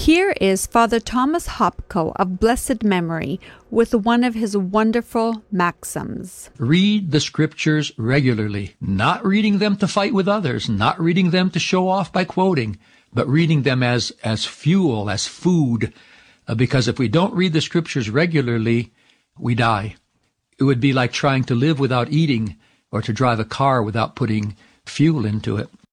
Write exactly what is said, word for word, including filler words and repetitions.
Here is Father Thomas Hopko of blessed memory with one of his wonderful maxims. Read the scriptures regularly, not reading them to fight with others, not reading them to show off by quoting, but reading them as, as fuel, as food. Uh, because if we don't read the scriptures regularly, we die. It would be like trying to live without eating or to drive a car without putting fuel into it.